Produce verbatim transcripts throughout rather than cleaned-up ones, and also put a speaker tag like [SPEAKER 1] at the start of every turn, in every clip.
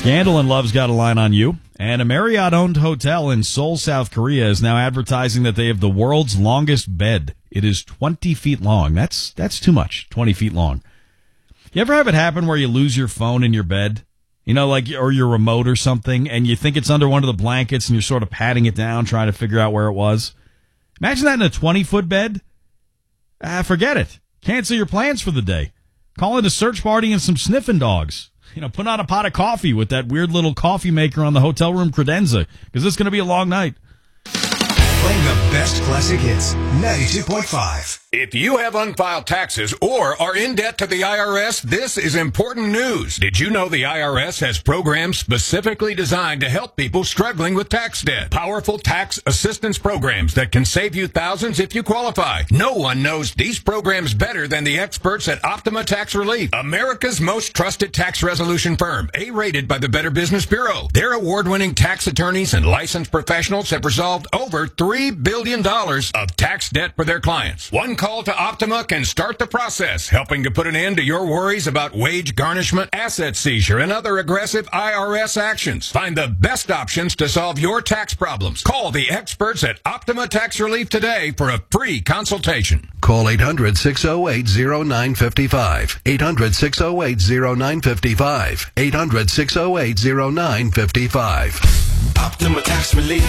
[SPEAKER 1] Scandal and Love's got a line on you. And a Marriott-owned hotel in Seoul, South Korea is now advertising that they have the world's longest bed. It is twenty feet long. That's that's too much, twenty feet long. You ever have it happen where you lose your phone in your bed? You know, like, or your remote or something, and you think it's under one of the blankets, and you're sort of patting it down, trying to figure out where it was? Imagine that in a twenty-foot bed. Ah, forget it. Cancel your plans for the day. Call in a search party and some sniffing dogs. You know, put on a pot of coffee with that weird little coffee maker on the hotel room credenza, because it's going to be a long night.
[SPEAKER 2] Playing the best classic hits, ninety-two point five.
[SPEAKER 3] If you have unfiled taxes or are in debt to the I R S, this is important news. Did you know the I R S has programs specifically designed to help people struggling with tax debt? Powerful tax assistance programs that can save you thousands if you qualify. No one knows these programs better than the experts at Optima Tax Relief, America's most trusted tax resolution firm, A-rated by the Better Business Bureau. Their award-winning tax attorneys and licensed professionals have resolved over three billion dollars of tax debt for their clients. One call to Optima can start the process, helping to put an end to your worries about wage garnishment, asset seizure, and other aggressive I R S actions. Find the best options to solve your tax problems. Call the experts at Optima Tax Relief today for a free consultation.
[SPEAKER 4] Call eight hundred, six oh eight, oh nine five five. eight hundred, six oh eight, oh nine five five. eight hundred, six oh eight, oh nine five five.
[SPEAKER 2] Optima Tax Relief.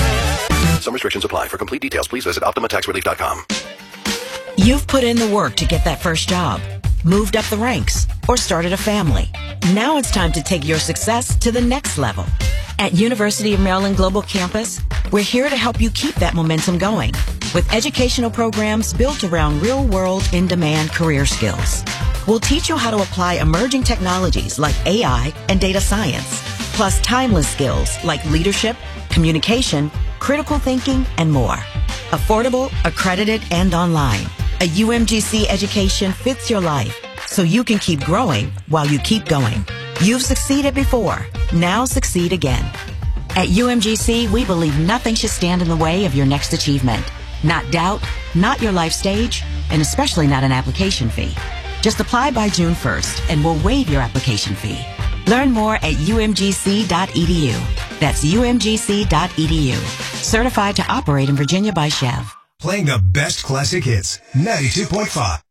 [SPEAKER 4] Some restrictions apply. For complete details, please visit optima tax relief dot com.
[SPEAKER 5] You've put in the work to get that first job, moved up the ranks, or started a family. Now it's time to take your success to the next level. At University of Maryland Global Campus, we're here to help you keep that momentum going with educational programs built around real-world, in-demand career skills. We'll teach you how to apply emerging technologies like A I and data science, plus timeless skills like leadership, communication, critical thinking, and more. Affordable, accredited, and online. A U M G C education fits your life, so you can keep growing while you keep going. You've succeeded before. Now succeed again. At U M G C, we believe nothing should stand in the way of your next achievement. Not doubt, not your life stage, and especially not an application fee. Just apply by June first, and we'll waive your application fee. Learn more at U M G C dot E D U. That's U M G C dot E D U. Certified to operate in Virginia by Chev.
[SPEAKER 2] Playing the best classic hits, ninety-two point five.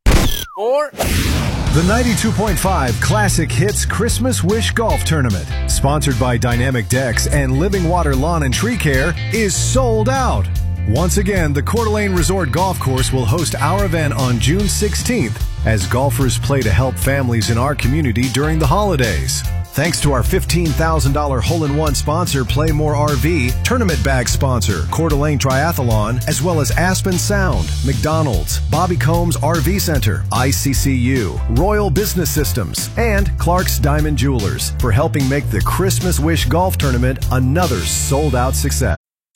[SPEAKER 6] Or
[SPEAKER 7] the ninety-two point five Classic Hits Christmas Wish Golf Tournament, sponsored by Dynamic Decks and Living Water Lawn and Tree Care, is sold out. Once again, the Coeur d'Alene Resort Golf Course will host our event on June sixteenth as golfers play to help families in our community during the holidays. Thanks to our fifteen thousand dollars hole-in-one sponsor, Play More R V, tournament bag sponsor, Coeur d'Alene Triathlon, as well as Aspen Sound, McDonald's, Bobby Combs R V Center, I C C U, Royal Business Systems, and Clark's Diamond Jewelers for helping make the Christmas Wish Golf Tournament another sold-out success.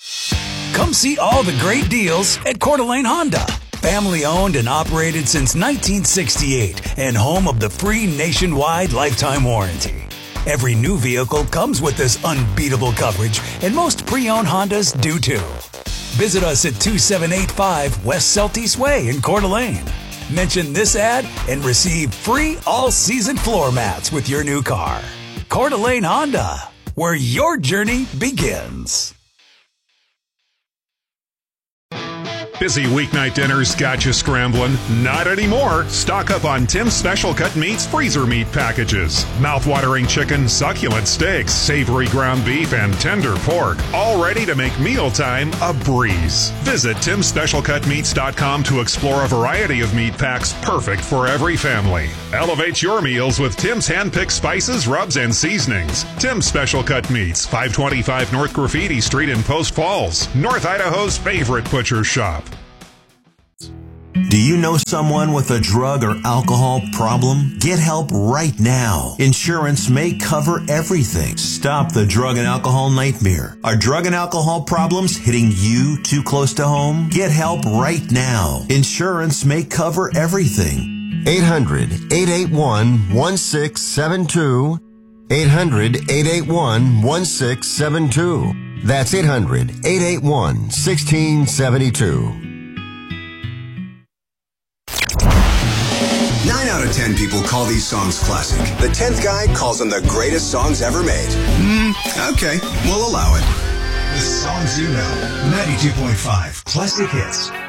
[SPEAKER 8] Come see all the great deals at Coeur d'Alene Honda. Family owned and operated since nineteen sixty-eight and home of the free nationwide lifetime warranty. Every new vehicle comes with this unbeatable coverage, and most pre-owned Hondas do too. Visit us at two seven eight five West Celtice Way in Coeur d'Alene. Mention this ad and receive free all-season floor mats with your new car. Coeur d'Alene Honda, where your journey begins.
[SPEAKER 9] Busy weeknight dinners got you scrambling? Not anymore. Stock up on Tim's Special Cut Meats freezer meat packages. Mouth-watering chicken, succulent steaks, savory ground beef, and tender pork. All ready to make mealtime a breeze. Visit tims special cut meats dot com to explore a variety of meat packs perfect for every family. Elevate your meals with Tim's hand-picked spices, rubs, and seasonings. Tim's Special Cut Meats, five twenty-five North Graffiti Street in Post Falls, North Idaho's favorite butcher shop.
[SPEAKER 10] Do you know someone with a drug or alcohol problem? Get help right now. Insurance may cover everything. Stop the drug and alcohol nightmare. Are drug and alcohol problems hitting you too close to home? Get help right now. Insurance may cover everything.
[SPEAKER 11] eight hundred, eight eight one, one six seven two. eight hundred, eight eight one, one six seven two. That's eight hundred, eight eight one, one six seven two.
[SPEAKER 2] nine out of ten ten people call these songs classic.
[SPEAKER 6] The tenth guy calls them the greatest songs ever made.
[SPEAKER 2] Mm, okay, we'll allow it. The songs you know. ninety-two point five Classic Hits.